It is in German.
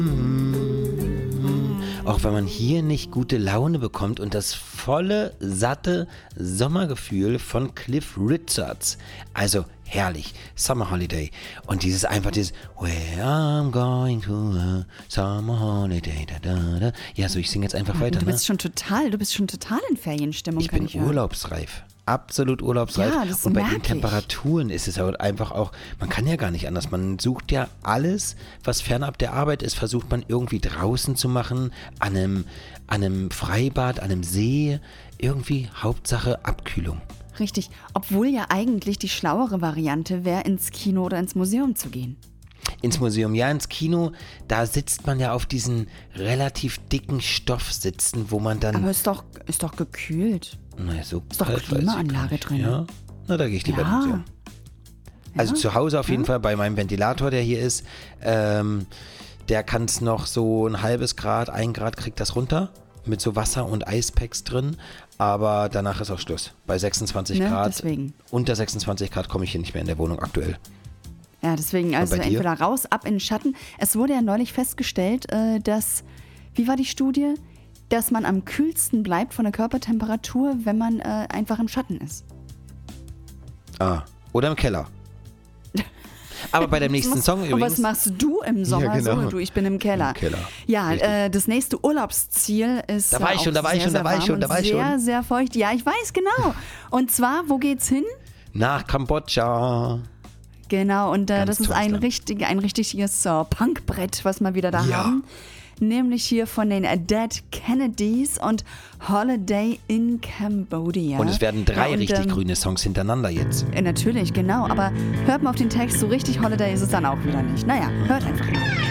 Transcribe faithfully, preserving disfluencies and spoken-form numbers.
Auch wenn man hier nicht gute Laune bekommt und das volle, satte Sommergefühl von Cliff Richards. Also herrlich, Summer Holiday. Und dieses einfach dieses Where I'm going to a Summer Holiday. Da, da, da. Ja, so ich singe jetzt einfach Ja, weiter. Du bist ne? schon total, du bist schon total in Ferienstimmung. Ich kann bin ich hören. urlaubsreif. Absolut urlaubsreif. Ja, das und bei merk den ich. Temperaturen ist es halt einfach auch, man kann ja gar nicht anders. Man sucht ja alles, was fernab der Arbeit ist, versucht man irgendwie draußen zu machen, an einem, an einem Freibad, an einem See. Irgendwie Hauptsache Abkühlung. Richtig, obwohl ja eigentlich die schlauere Variante wäre, ins Kino oder ins Museum zu gehen. Ins Museum, ja, ins Kino, da sitzt man ja auf diesen relativ dicken Stoffsitzen, wo man dann... Aber ist doch, ist doch gekühlt. Naja, so Ist doch kalt weiß ich gar Klimaanlage nicht. drin. Ja, na, da gehe ich lieber Ja. ins Museum. Also Ja. zu Hause auf jeden Fall bei meinem Ventilator, der hier ist, ähm, der kann es noch so ein halbes Grad, ein Grad kriegt das runter, mit so Wasser- und Eispacks drin, aber danach ist auch Schluss. Bei sechsundzwanzig Ne, Grad, deswegen. unter sechsundzwanzig Grad komme ich hier nicht mehr in der Wohnung aktuell. Ja, deswegen, also bei dir? entweder raus, ab in den Schatten. Es wurde ja neulich festgestellt, äh, dass, wie war die Studie? Dass man am kühlsten bleibt von der Körpertemperatur, wenn man äh, einfach im Schatten ist. Ah, oder im Keller. Aber bei dem nächsten Song Und übrigens... was machst du im Sommer? Ja, genau. So, du, ich bin im Keller. Im Keller. Ja, Richtig. äh, das nächste Urlaubsziel ist Da war äh, ich schon, auch da war ich sehr, schon, da sehr war ich warm schon, da und war ich sehr, schon. sehr feucht. Ja, ich weiß, genau. Und zwar, wo geht's hin? Nach Kambodscha. Genau, und äh, Ganz das ist tolles ein, Land. richtig, ein richtiges äh, Punkbrett, was wir wieder da Ja. haben. Nämlich hier von den Dead Kennedys und Holiday in Cambodia. Und es werden drei ja, und, richtig ähm, grüne Songs hintereinander jetzt. äh, Natürlich, genau. Aber hört mal auf den Text, so richtig Holiday ist es dann auch wieder nicht. Naja, hört einfach mal.